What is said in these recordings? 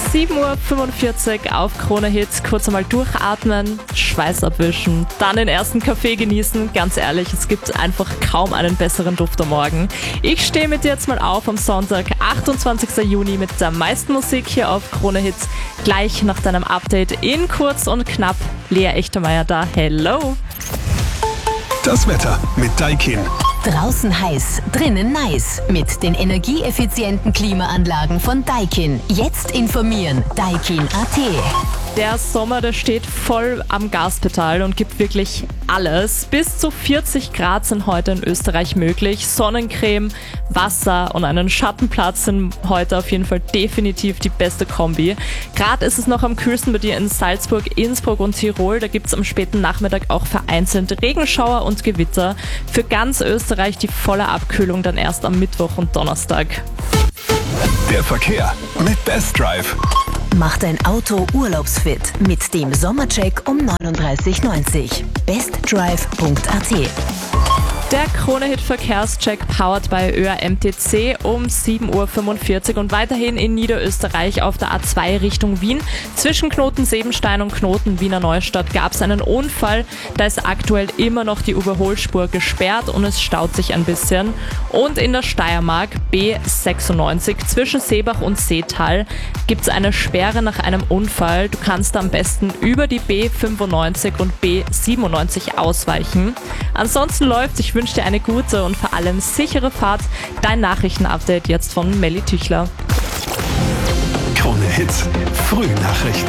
7:45 Uhr auf Krone Hits. Kurz einmal durchatmen, Schweiß abwischen, dann den ersten Kaffee genießen. Ganz ehrlich, es gibt einfach kaum einen besseren Duft am Morgen. Ich stehe mit dir jetzt mal auf am Sonntag, 28. Juni mit der meisten Musik hier auf Krone Hits. Gleich nach deinem Update in kurz und knapp. Lea Echtermeier da. Hello! Das Wetter mit Daikin. Draußen heiß, drinnen nice. Mit den energieeffizienten Klimaanlagen von Daikin. Jetzt informieren. Daikin.at. Der Sommer, der steht voll am Gaspedal und gibt wirklich alles. Bis zu 40 Grad sind heute in Österreich möglich. Sonnencreme, Wasser und einen Schattenplatz sind heute auf jeden Fall definitiv die beste Kombi. Gerade ist es noch am kühlsten bei dir in Salzburg, Innsbruck und Tirol. Da gibt es am späten Nachmittag auch vereinzelt Regenschauer und Gewitter. Für ganz Österreich die volle Abkühlung dann erst am Mittwoch und Donnerstag. Der Verkehr mit Best Drive. Mach dein Auto urlaubsfit mit dem Sommercheck um 39,90. bestdrive.at. Der Krone-Hit-Verkehrscheck powered by ÖAMTC um 7:45 Uhr und weiterhin in Niederösterreich auf der A2 Richtung Wien. Zwischen Knoten Sebenstein und Knoten Wiener Neustadt gab es einen Unfall. Da ist aktuell immer noch die Überholspur gesperrt und es staut sich ein bisschen. Und in der Steiermark B96 zwischen Seebach und Seetal gibt es eine Sperre nach einem Unfall. Du kannst am besten über die B95 und B97 ausweichen. Ansonsten läuft, ich wünsche dir eine gute und vor allem sichere Fahrt. Dein Nachrichtenupdate jetzt von Melly Tüchler. Krone Hits, Frühnachrichten.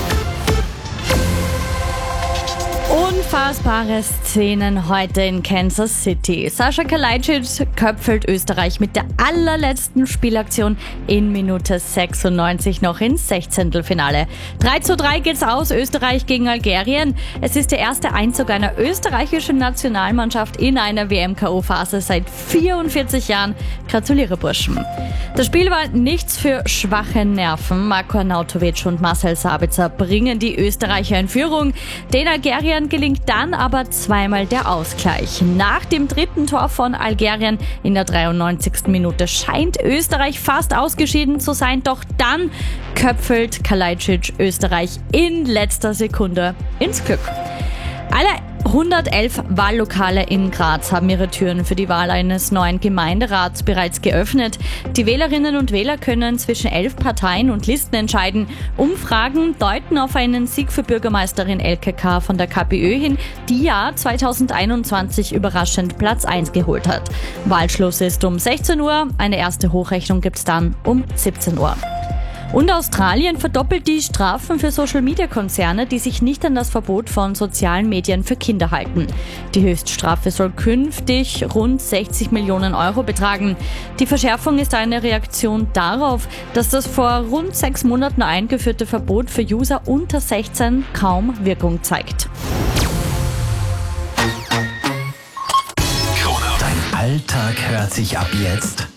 Unfassbare Szenen heute in Kansas City. Sascha Kalajdzic köpfelt Österreich mit der allerletzten Spielaktion in Minute 96 noch ins 16. Finale. 3:3 geht's aus, Österreich gegen Algerien. Es ist der erste Einzug einer österreichischen Nationalmannschaft in einer WM-KO-Phase seit 44 Jahren. Gratuliere, Burschen. Das Spiel war nichts für schwache Nerven. Marko Arnautovic und Marcel Sabitzer bringen die Österreicher in Führung. Den Algeriern gelingt dann aber zweimal der Ausgleich. Nach dem dritten Tor von Algerien in der 93. Minute scheint Österreich fast ausgeschieden zu sein, doch dann köpfelt Kalajdzic Österreich in letzter Sekunde ins Glück. Alle 111 Wahllokale in Graz haben ihre Türen für die Wahl eines neuen Gemeinderats bereits geöffnet. Die Wählerinnen und Wähler können zwischen 11 Parteien und Listen entscheiden. Umfragen deuten auf einen Sieg für Bürgermeisterin Elke K. von der KPÖ hin, die ja 2021 überraschend Platz 1 geholt hat. Wahlschluss ist um 16 Uhr, eine erste Hochrechnung gibt's dann um 17 Uhr. Und Australien verdoppelt die Strafen für Social-Media-Konzerne, die sich nicht an das Verbot von sozialen Medien für Kinder halten. Die Höchststrafe soll künftig rund 60 Millionen Euro betragen. Die Verschärfung ist eine Reaktion darauf, dass das vor rund 6 Monaten eingeführte Verbot für User unter 16 kaum Wirkung zeigt. Dein Alltag hört sich ab jetzt